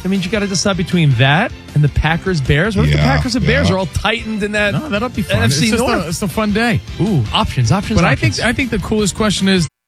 That means you got to decide between that and the Packers-Bears. What if the Packers and Bears are all tightened in that No, that'll be fun. NFC North? It's a fun day. Ooh, options. But I think the coolest question is,